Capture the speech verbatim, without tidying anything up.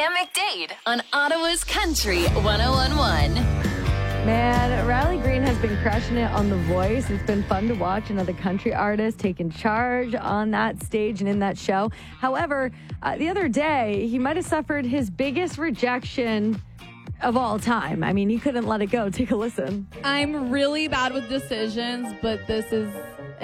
Sam McDade on Ottawa's Country one oh one point one. Man, Riley Green has been crushing it on The Voice. It's been fun to watch another country artist taking charge on that stage and in that show. However, uh, the other day, he might have suffered his biggest rejection of all time. I mean, he couldn't let it go. Take a listen. I'm really bad with decisions, but this is